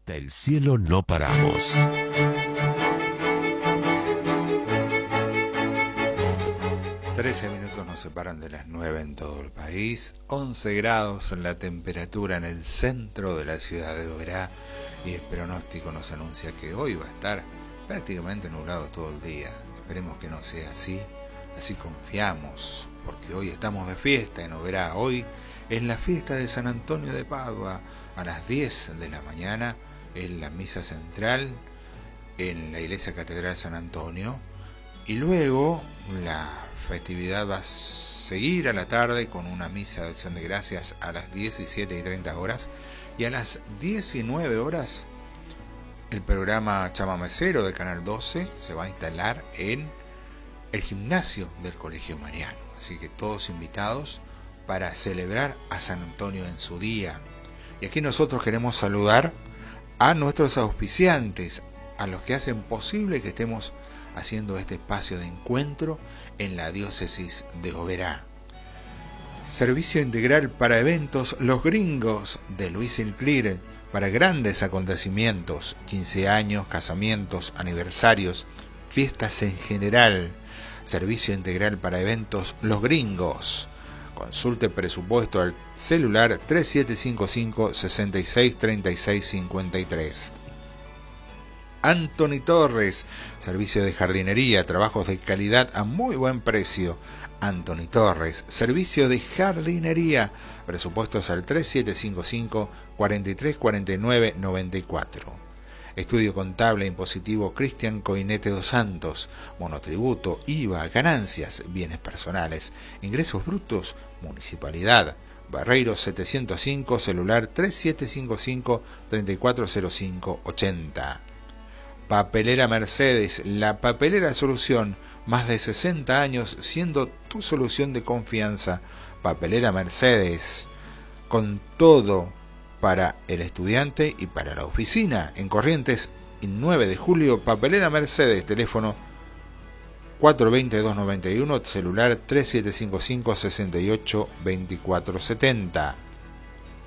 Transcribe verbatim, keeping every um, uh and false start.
Hasta el cielo no paramos. trece minutos nos separan de las nueve en todo el país, once grados en la temperatura en el centro de la ciudad de Oberá, y el pronóstico nos anuncia que hoy va a estar prácticamente nublado todo el día. Esperemos que no sea así, así confiamos, porque hoy estamos de fiesta en Oberá. Hoy es la fiesta de San Antonio de Padua, a las diez de la mañana es la misa central en la iglesia catedral San Antonio, y luego la festividad va a seguir a la tarde con una misa de acción de gracias a las diecisiete y treinta horas, y a las diecinueve horas el programa Chamamecero de Canal doce se va a instalar en el gimnasio del Colegio Mariano, así que todos invitados para celebrar a San Antonio en su día. Y aquí nosotros queremos saludar a nuestros auspiciantes, a los que hacen posible que estemos haciendo este espacio de encuentro en la diócesis de Oberá. Servicio integral para eventos Los Gringos de Luis Inclir, para grandes acontecimientos, quince años, casamientos, aniversarios, fiestas en general. Servicio integral para eventos Los Gringos. Consulte presupuesto al celular tres siete cinco cinco, seis seis tres seis cinco tres. Anthony Torres, servicio de jardinería, trabajos de calidad a muy buen precio. Anthony Torres, servicio de jardinería, presupuestos al tres siete cinco cinco, cuatro tres cuatro nueve nueve cuatro. Estudio contable e impositivo Cristian Coinete dos Santos, monotributo, I V A, ganancias, bienes personales, ingresos brutos, municipalidad. Barreiro setecientos cinco, celular tres siete cinco cinco, tres cuatro cero cinco ocho cero. Papelera Mercedes, la papelera solución, más de sesenta años siendo tu solución de confianza. Papelera Mercedes, con todo para el estudiante y para la oficina. En Corrientes, nueve de julio, Papelera Mercedes, teléfono cuatro dos cero, dos nueve uno, celular tres siete cinco cinco, seis ocho dos cuatro siete cero.